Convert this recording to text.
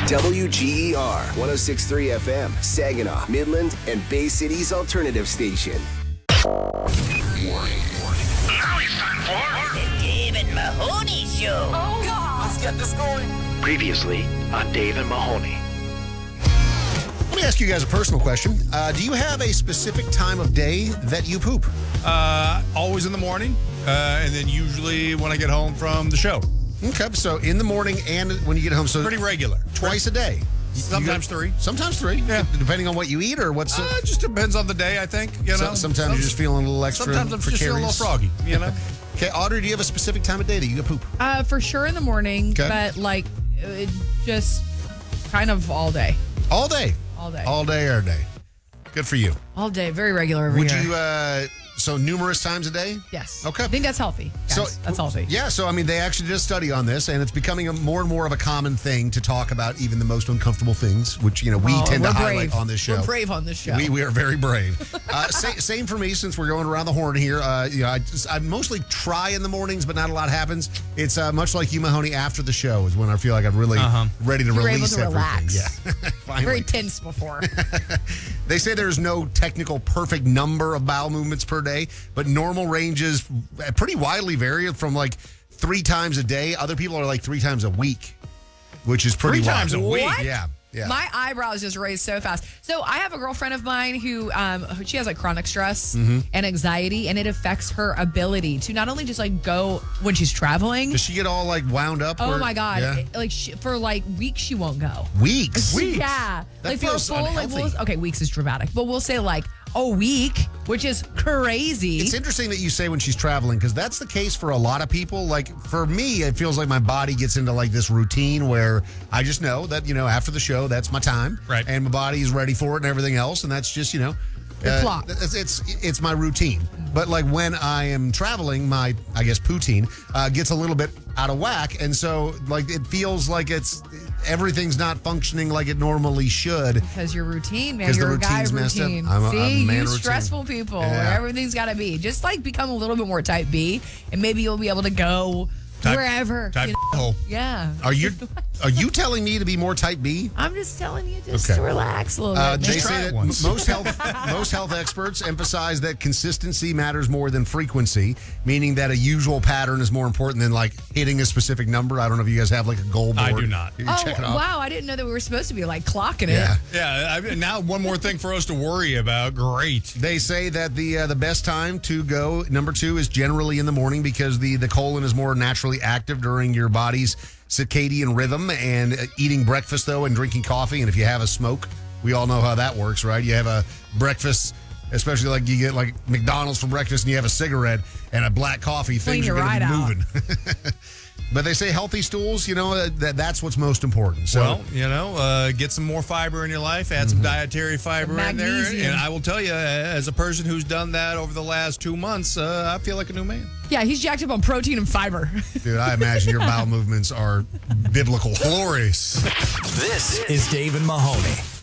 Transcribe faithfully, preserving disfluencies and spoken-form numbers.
W G E R, one oh six point three F M, Saginaw, Midland, and Bay City's alternative station. Warning. Now it's time for The Dave and Mahoney Show. Oh, God. Let's get this going. Previously on Dave and Mahoney. Let me ask you guys a personal question. Uh, do you have a specific time of day that you poop? Uh, always in the morning, uh, and then usually when I get home from the show. Okay, so in the morning and when you get home, so Pretty regular. twice a day. Sometimes You- three. Sometimes three. Yeah. Depending on what you eat or what's. Uh, it just depends on the day, I think. You so- know, sometimes you're just feeling a little extra. Sometimes I'm just feeling a little precarious. froggy. You know. Okay, Audrey, do you have a specific time of day that you go poop? Uh, for sure in the morning, Okay. but like it just kind of all day. All day. All day. All day, every day. Good for you. All day. Very regular over Would here. you? Uh, so numerous times a day? Yes. Okay. I think that's healthy. Guys. So that's healthy. Yeah, so I mean, they actually did a study on this, and it's becoming a more and more of a common thing to talk about even the most uncomfortable things, which you know we Oh, tend to we're highlight brave. on this show. We're brave on this show. We, we are very brave. Uh, sa- same for me, since we're going around the horn here. Uh, you know, I, just, I mostly try in the mornings, but not a lot happens. It's uh, much like you, Mahoney. After the show is when I feel like I'm really Uh-huh. ready to You were release able to everything. relax. Yeah, finally. Very tense before. They say there's no technical perfect number of bowel movements per day, but normal ranges pretty widely vary from like three times a day. Other people are like three times a week, which is pretty Three wild. times a week? What? Yeah, yeah. My eyebrows just raised so fast. So I have a girlfriend of mine who um she has like chronic stress Mm-hmm. and anxiety, and it affects her ability to not only just like go when she's traveling. Does she get all like wound up? Oh where- my god! Yeah. It- like she, for like weeks she won't go. Weeks. Yeah, That like feels for a full like unhealthy. we'll, okay, weeks is dramatic, but we'll say like a week, which is crazy. It's interesting that you say when she's traveling, because that's the case for a lot of people. Like for me, it feels like my body gets into like this routine where I just know that, you know, after the show, that's my time. Right. And my body is ready for it and everything else. And that's just, you know, Your clock. It's, it's it's my routine. But like when I am traveling, my, I guess, poutine uh, gets a little bit out of whack. And so like it feels like it's everything's not functioning like it normally should. because your routine, man. 'Cause the You're a guy routine's messed up. routine. I'm a- See, I'm a man you of routine. stressful people. Yeah. Everything's got to be. Just like become a little bit more type B, and maybe you'll be able to go Type- wherever. Type you know? hole. Yeah. Are you are you telling me to be more type B? I'm just telling you, just Okay. to relax a little Uh, bit. they man. try say it that once. m- most health most health experts emphasize that consistency matters more than frequency, meaning that a usual pattern is more important than like hitting a specific number. I don't know if you guys have like a goal board. I do not. You Oh, check it off. wow. I didn't know that we were supposed to be like clocking Yeah. it. Yeah. I mean, now one more thing for us to worry about. Great. They say that the uh, the best time to go number two is generally in the morning because the the colon is more naturally active during your body's circadian rhythm. And uh, eating breakfast though and drinking coffee, and if you have a smoke, we all know how that works, right? You have a breakfast, especially like you get like McDonald's for breakfast and you have a cigarette and a black coffee, Clean things are your going to be ride out. moving. But they say healthy stools, you know, uh, that that's what's most important. So Well, you know, uh, get some more fiber in your life, add some dietary fiber Some in there. magnesium. And I will tell you, as a person who's done that over the last two months, uh, I feel like a new man. Yeah, he's jacked up on protein and fiber. dude, I imagine your bowel movements are biblical. Glorious. This is Dave and Mahoney.